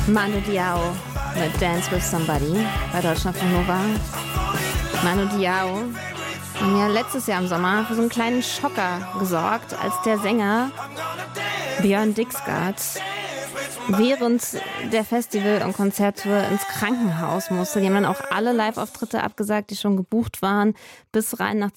Manu Diao mit Dance with Somebody bei Deutschlandfunk Nova. Manu Diao hat ja letztes Jahr im Sommer für so einen kleinen Schocker gesorgt, als der Sänger Björn Dixgard während der Festival- und Konzerttour ins Krankenhaus musste. Die haben dann auch alle Live-Auftritte abgesagt, die schon gebucht waren, bis rein nach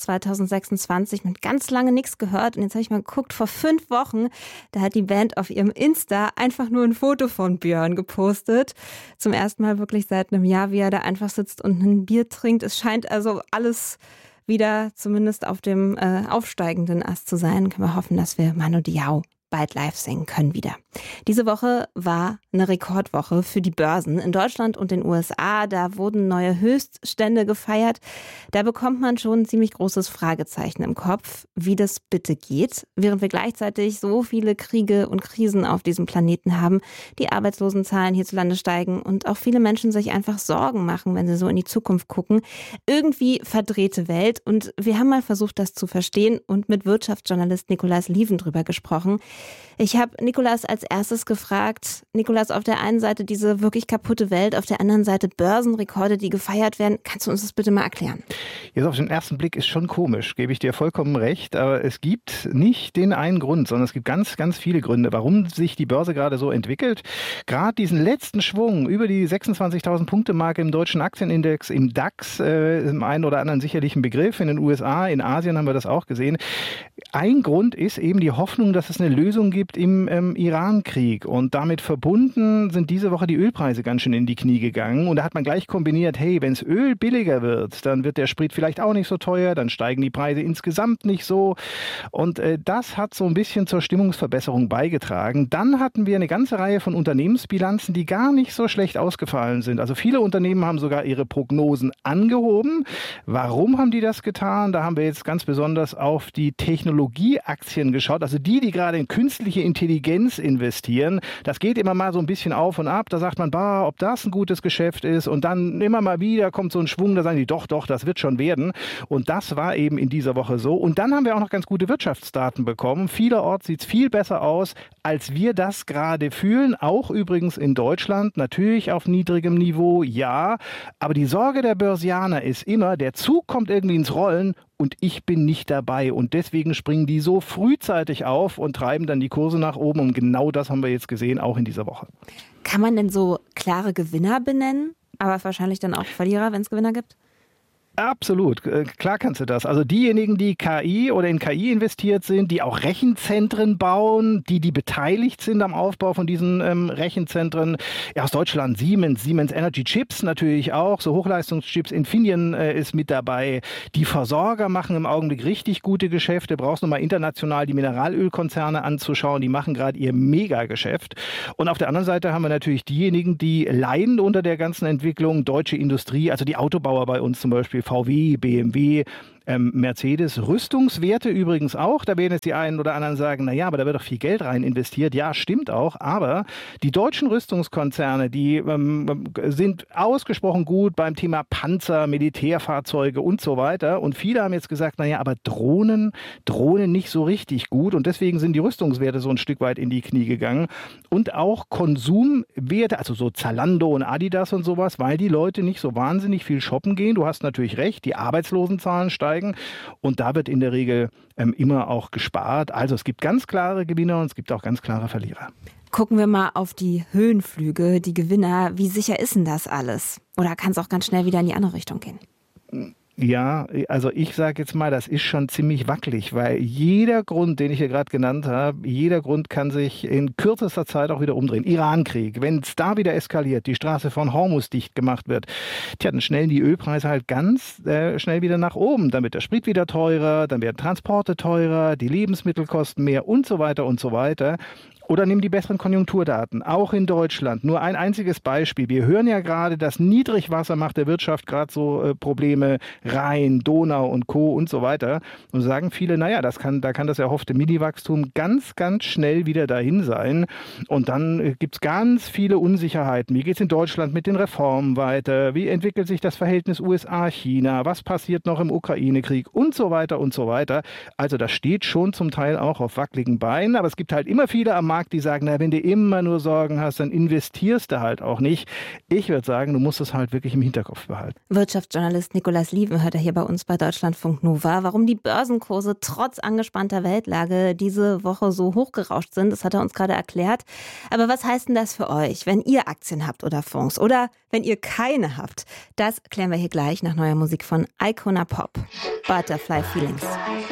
2026. Mit ganz lange nichts gehört. Und jetzt habe ich mal geguckt, vor 5 Wochen, da hat die Band auf ihrem Insta einfach nur ein Foto von Björn gepostet. Zum ersten Mal wirklich seit einem Jahr, wie er da einfach sitzt und ein Bier trinkt. Es scheint also alles wieder zumindest auf dem aufsteigenden Ast zu sein. Können wir hoffen, dass wir Manu Diao bald live singen können wieder. Diese Woche war eine Rekordwoche für die Börsen in Deutschland und den USA. Da wurden neue Höchststände gefeiert. Da bekommt man schon ein ziemlich großes Fragezeichen im Kopf, wie das bitte geht, während wir gleichzeitig so viele Kriege und Krisen auf diesem Planeten haben, die Arbeitslosenzahlen hierzulande steigen und auch viele Menschen sich einfach Sorgen machen, wenn sie so in die Zukunft gucken. Irgendwie verdrehte Welt, und wir haben mal versucht, das zu verstehen und mit Wirtschaftsjournalist Nikolaus Lieven drüber gesprochen. Ich habe Nikolaus als erstes gefragt, Nikolaus, auf der einen Seite diese wirklich kaputte Welt, auf der anderen Seite Börsenrekorde, die gefeiert werden. Kannst du uns das bitte mal erklären? Jetzt auf den ersten Blick ist schon komisch, gebe ich dir vollkommen recht, aber es gibt nicht den einen Grund, sondern es gibt ganz, ganz viele Gründe, warum sich die Börse gerade so entwickelt. Gerade diesen letzten Schwung über die 26.000 Punkte Marke im deutschen Aktienindex, im DAX, im einen oder anderen sicherlich ein Begriff, in den USA, in Asien haben wir das auch gesehen. Ein Grund ist eben die Hoffnung, dass es eine Lösung gibt im Iran-Krieg, und damit verbunden sind diese Woche die Ölpreise ganz schön in die Knie gegangen, und da hat man gleich kombiniert, hey, wenn es Öl billiger wird, dann wird der Sprit vielleicht auch nicht so teuer, dann steigen die Preise insgesamt nicht so, und das hat so ein bisschen zur Stimmungsverbesserung beigetragen. Dann hatten wir eine ganze Reihe von Unternehmensbilanzen, die gar nicht so schlecht ausgefallen sind. Also viele Unternehmen haben sogar ihre Prognosen angehoben. Warum haben die das getan? Da haben wir jetzt ganz besonders auf die Technologieaktien geschaut, also die gerade in künstliche Intelligenz investieren. Das geht immer mal so ein bisschen auf und ab. Da sagt man, ob das ein gutes Geschäft ist, und dann immer mal wieder kommt so ein Schwung, da sagen die, doch, das wird schon werden. Und das war eben in dieser Woche so. Und dann haben wir auch noch ganz gute Wirtschaftsdaten bekommen. Vielerorts sieht es viel besser aus, als wir das gerade fühlen. Auch übrigens in Deutschland, natürlich auf niedrigem Niveau, ja. Aber die Sorge der Börsianer ist immer, der Zug kommt irgendwie ins Rollen und ich bin nicht dabei. Und deswegen springen die so frühzeitig auf und treiben dann die Kurse nach oben. Und genau das haben wir jetzt gesehen, auch in dieser Woche. Kann man denn so klare Gewinner benennen, aber wahrscheinlich dann auch Verlierer, wenn es Gewinner gibt? Absolut, klar kannst du das. Also diejenigen, die KI oder in KI investiert sind, die auch Rechenzentren bauen, die beteiligt sind am Aufbau von diesen Rechenzentren. Ja, aus Deutschland Siemens Energy Chips natürlich auch, so Hochleistungschips. Infineon ist mit dabei. Die Versorger machen im Augenblick richtig gute Geschäfte. Brauchst du mal international die Mineralölkonzerne anzuschauen, die machen gerade ihr Megageschäft. Und auf der anderen Seite haben wir natürlich diejenigen, die leiden unter der ganzen Entwicklung. Deutsche Industrie, also die Autobauer bei uns zum Beispiel, VW, BMW, Mercedes, Rüstungswerte übrigens auch. Da werden jetzt die einen oder anderen sagen, naja, aber da wird doch viel Geld rein investiert. Ja, stimmt auch. Aber die deutschen Rüstungskonzerne, die sind ausgesprochen gut beim Thema Panzer, Militärfahrzeuge und so weiter. Und viele haben jetzt gesagt, naja, aber Drohnen nicht so richtig gut. Und deswegen sind die Rüstungswerte so ein Stück weit in die Knie gegangen. Und auch Konsumwerte, also so Zalando und Adidas und sowas, weil die Leute nicht so wahnsinnig viel shoppen gehen. Du hast natürlich recht, die Arbeitslosenzahlen steigen. Und da wird in der Regel immer auch gespart. Also es gibt ganz klare Gewinner und es gibt auch ganz klare Verlierer. Gucken wir mal auf die Höhenflüge, die Gewinner. Wie sicher ist denn das alles? Oder kann es auch ganz schnell wieder in die andere Richtung gehen? Ja, also ich sage jetzt mal, das ist schon ziemlich wackelig, weil jeder Grund, den ich hier gerade genannt habe, jeder Grund kann sich in kürzester Zeit auch wieder umdrehen. Irankrieg, wenn es da wieder eskaliert, die Straße von Hormuz dicht gemacht wird, dann schnellen die Ölpreise halt ganz schnell wieder nach oben. Dann wird der Sprit wieder teurer, dann werden Transporte teurer, die Lebensmittel kosten mehr und so weiter und so weiter. Oder nimm die besseren Konjunkturdaten, auch in Deutschland. Nur ein einziges Beispiel. Wir hören ja gerade, das Niedrigwasser macht der Wirtschaft gerade so Probleme, Rhein, Donau und Co. und so weiter. Und sagen viele, naja, da kann das erhoffte Mini-Wachstum ganz, ganz schnell wieder dahin sein. Und dann gibt es ganz viele Unsicherheiten. Wie geht es in Deutschland mit den Reformen weiter? Wie entwickelt sich das Verhältnis USA-China? Was passiert noch im Ukraine-Krieg? Und so weiter und so weiter. Also das steht schon zum Teil auch auf wackeligen Beinen. Aber es gibt halt immer viele am Markt, Markt, die sagen, na, wenn du immer nur Sorgen hast, dann investierst du halt auch nicht. Ich würde sagen, du musst es halt wirklich im Hinterkopf behalten. Wirtschaftsjournalist Nikolaus Lieven hört er hier bei uns bei Deutschlandfunk Nova. Warum die Börsenkurse trotz angespannter Weltlage diese Woche so hochgerauscht sind, das hat er uns gerade erklärt. Aber was heißt denn das für euch, wenn ihr Aktien habt oder Fonds oder wenn ihr keine habt? Das klären wir hier gleich nach neuer Musik von Icona Pop. Butterfly Feelings.